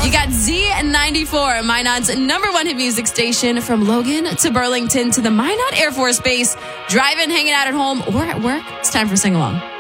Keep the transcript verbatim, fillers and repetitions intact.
You got Z ninety-four, Minot's number one hit music station. From Logan to Burlington to the Minot Air Force Base. Driving, hanging out at home, or at work. It's time for Sing Along.